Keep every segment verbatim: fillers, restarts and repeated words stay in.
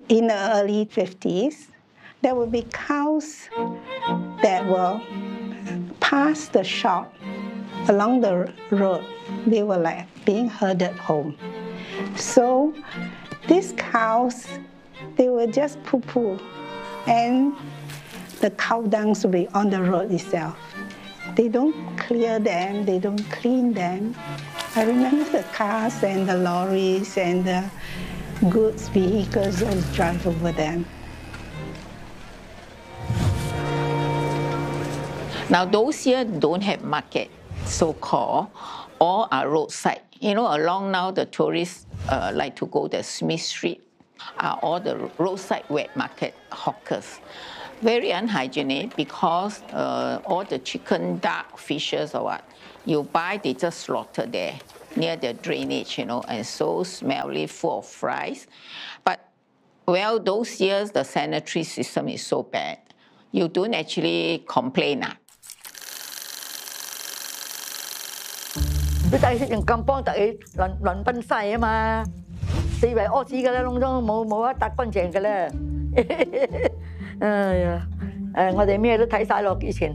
in the early fifties, there would be cows that will pass the shop along the road. They were like being herded home. So these cows, they will just poo-poo, and the cow dungs will be on the road itself. They don't clear them, they don't clean them. I remember the cars and the lorries and the goods vehicles always drive over them. Now those here don't have market, so-called, all are roadside. You know, along now the tourists uh, like to go to Smith Street, are all the roadside wet market hawkers. Very unhygienic because uh, all the chicken, duck, fishes or what, you buy, they just slaughter there near the drainage, you know, and so smelly, full of flies. But, well, those years the sanitary system is so bad, you don't actually complain. Ah. 啲大雪人咁幫特起鄰鄰賓西啊嘛，四圍屙屎嘅啦，窿中冇冇一笪乾淨嘅啦。哎呀，誒我哋咩都睇晒咯，以前。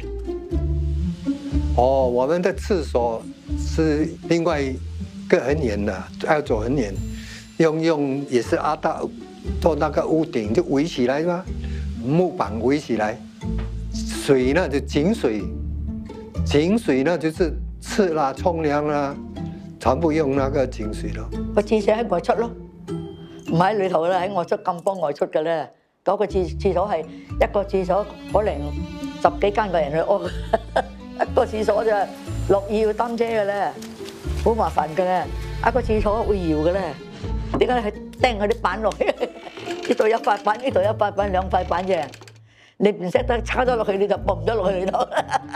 哦，我們的廁所是另外一個很遠的，要走很遠，用用也是阿大做那個屋頂就圍起來嘛，木板圍起來，水呢就井水，井水呢就是。 吃啦、沖涼啦，全部用那個井水咯。 個廁所喺外出咯，唔喺裏頭啦，喺外出咁幫外出嘅咧。嗰個廁廁所係一個廁所，可能十幾間個人去屙，一個廁所咋，落雨要擔遮嘅咧，好麻煩嘅咧。一個廁所會搖嘅咧，點解係釘嗰啲板落去？呢度一塊板，呢度一塊板，兩塊板啫。你唔識得叉咗落去，你就泵咗落去裏頭。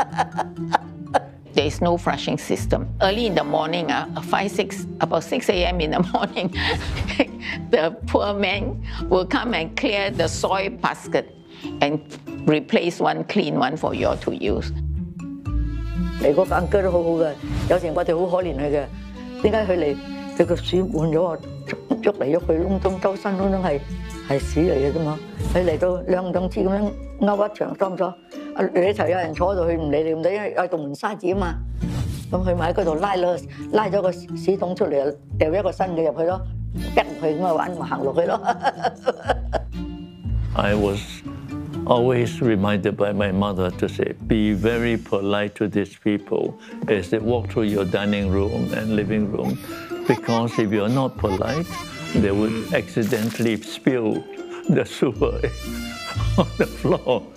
There is no flushing system. Early in the morning, uh, five, six, about six a m in the morning, the poor man will come and clear the soil basket and replace one clean one for you all to use. 嚟嗰間哥都好好嘅，有時我哋好可憐佢嘅。點解佢嚟？佢個屎滿咗啊！喐嚟喐去，窿中周身窿中係係屎嚟嘅啫嘛。佢嚟到兩兩次咁樣勾一場裝咗。 你一齊有人坐喺度，佢唔理你唔理，因為有道門沙子啊嘛。咁佢咪喺嗰度拉咗拉咗個屎桶出嚟，掉一個新嘅入去咯，吉落去咁啊玩，咪行落去咯。 I was always reminded by my mother to say, be very polite to these people as they walk through your dining room and living room, because if you're not polite, they would accidentally spill the soup on the floor.